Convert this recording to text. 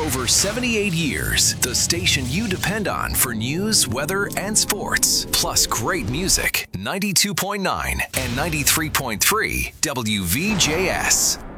over 78 years, the station you depend on for news, weather, and sports. Plus great music. 92.9 and 93.3 WVJS.